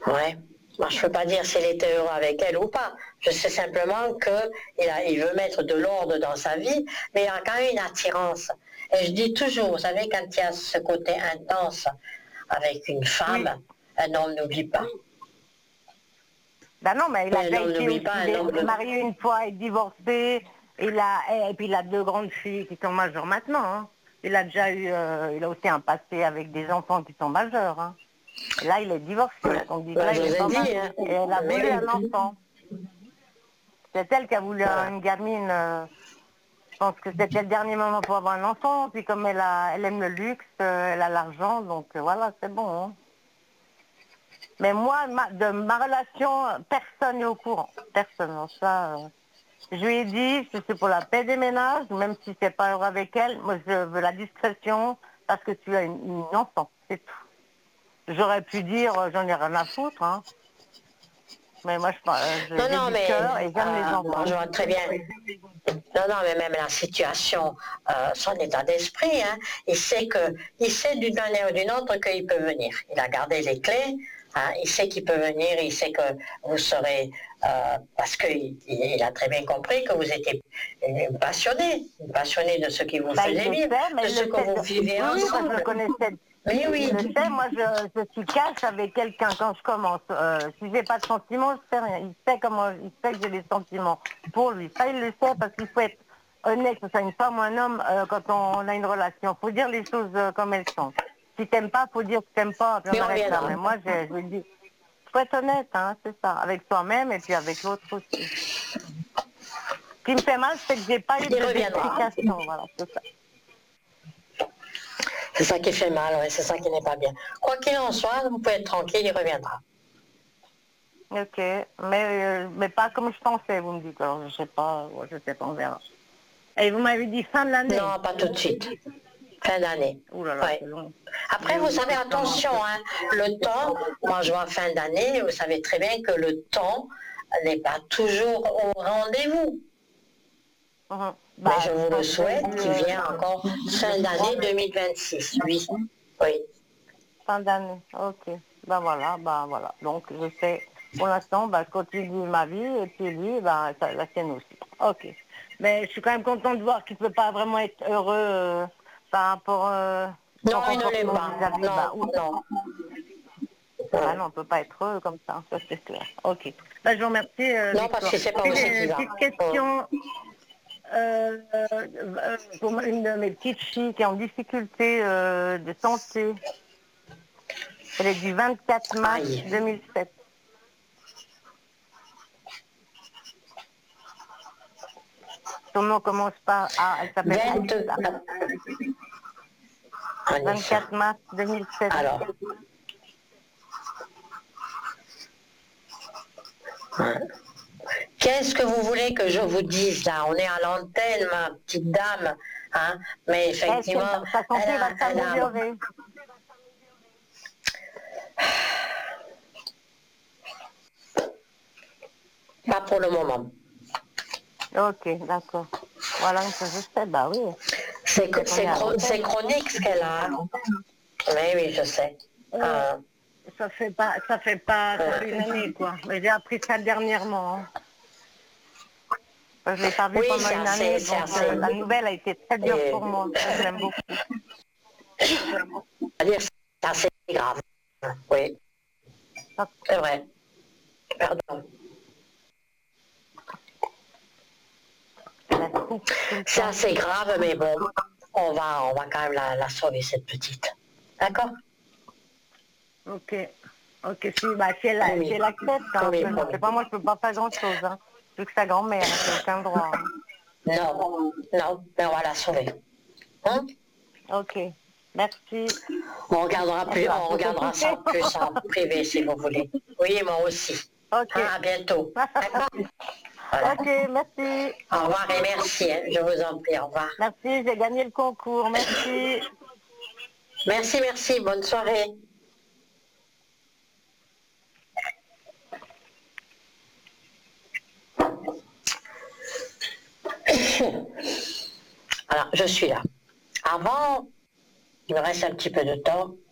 Ouais. Moi, je ne peux pas dire s'il était heureux avec elle ou pas. Je sais simplement qu'il veut mettre de l'ordre dans sa vie, mais il y a quand même une attirance. Et je dis toujours, vous savez, quand il y a ce côté intense avec une femme, Oui. un homme n'oublie pas. Ben non, mais il a Un déjà homme été n'oublie aussi pas, un homme il est marié une fois et divorcé. Et puis il a deux grandes filles qui sont majeures maintenant. Hein. Il a déjà eu, il a aussi un passé avec des enfants qui sont majeurs. Hein. Et là, il est divorcé. Tandis que là, je il vous est ai pas dit, marié. hein. Et elle a voulu Mais un oui. enfant. C'est elle qui a voulu Voilà. une gamine. Je pense que c'était le dernier moment pour avoir un enfant. Puis comme elle aime le luxe, elle a l'argent. Donc voilà, c'est bon. Hein. Mais moi, de ma relation, personne n'est au courant. Personne. Ça, je lui ai dit, si c'est pour la paix des ménages, même si c'est pas heureux avec elle, moi je veux la discrétion parce que tu as une enfant, c'est tout. J'aurais pu dire, j'en ai rien à foutre, hein. Mais moi, Non, j'ai non, du mais cœur et j'aime les moi, enfants. je vois très bien. Non, non, mais même la situation, son état d'esprit, hein, il sait d'une manière ou d'une autre qu'il peut venir. Il a gardé les clés, hein, il sait qu'il peut venir, il sait que vous serez, parce qu'il a très bien compris que vous étiez une passionnée de ce qui vous Bah, il faisait le vivre, sait, mais de il ce le que sait. vous vivez Oui, oui, moi je le ensemble. connaissais. Mais Il oui, le sait, moi je suis cash avec quelqu'un quand je commence. Si j'ai pas de sentiments, je sais rien. Il sait que j'ai des sentiments pour lui. Ça, il le sait parce qu'il faut être honnête, que ce soit une femme ou un homme, quand on a une relation. Faut dire les choses comme elles sont. Si t'aimes pas, faut dire que t'aimes pas, puis on mais on arrête là. reviendra. Mais moi, je lui dis, faut être honnête, hein, c'est ça, avec soi-même et puis avec l'autre aussi. Ce qui me fait mal, c'est que j'ai pas eu Il reviendra. d'explication, voilà, c'est ça. C'est ça qui fait mal, ouais, c'est ça qui n'est pas bien. Quoi qu'il en soit, vous pouvez être tranquille, il reviendra. Ok, mais pas comme je pensais, vous me dites. Alors, je sais pas, on verra. Et vous m'avez dit fin de l'année. Non, pas tout de suite. Fin d'année. Ouh là là, Ouais. c'est long. Après, J'ai vous oublié savez, septembre. attention, hein, le temps, moi je vois fin d'année, vous savez très bien que le temps n'est pas toujours au rendez-vous. Mais Bah, je vous le quand vous avez souhaite vu qu'il vienne encore fin d'année 2026. Oui. Oui. fin d'année, ok. Ben voilà. Donc je sais, pour l'instant, je continue ma vie et puis lui, la sienne aussi. Ok. Mais je suis quand même contente de voir qu'il ne peut pas vraiment être heureux par rapport à son Non, il ne l'est comportement pas. vis-à-vis. Non, non. Bah Ouais. non, on peut pas être heureux comme ça c'est clair. Ok. Je vous remercie, Non, parce Victoire. que c'est pas Puis aussi qui une va. petite Ouais. question pour une de mes petites filles qui est en difficulté de santé. Elle est du 24 mars Aïe. 2007. Son nom commence par A. Elle s'appelle 20... Aïssa. Anissa. 24 mars 2007. Alors. Ouais. Qu'est-ce que vous voulez que je vous dise là? On est à l'antenne, ma petite dame. Hein? Mais Est-ce que effectivement, sa santé va elle a... s'améliorer? Pas pour le moment. Ok, d'accord. Voilà, je sais, bah oui. C'est qu'on est à C'est l'antenne. chronique ce qu'elle a. Oui, oui, je sais. Euh, ça fait une année, quoi. Mais j'ai appris ça dernièrement. Hein. Je l'ai pas vu Oui, pendant une année, c'est donc assez. la nouvelle a été très dure Et, pour moi. Je l'aime beaucoup. c'est-à-dire, c'est assez grave. Oui, c'est vrai. Pardon. Elle a tout le C'est temps. assez grave, mais bon, on va quand même la sauver, cette petite. D'accord? Ok. Ok, si Promis. elle accepte, hein, Promis, parce que promis. c'est pas moi, je peux pas faire grand-chose. Hein. Vu que sa grand-mère, j'ai aucun droit. Non, non, mais on va la sauver. Hein? Hein. Ok. Merci. On Je t'ai regardera touché. ça plus en privé si vous voulez. Oui, moi aussi. Ok. Hein, à bientôt. D'accord? Voilà. Ok, merci. Au revoir et merci. Hein, je vous en prie. Au revoir. Merci, j'ai gagné le concours. Merci. Merci, merci. Bonne soirée. Alors, je suis là. Avant, il me reste un petit peu de temps.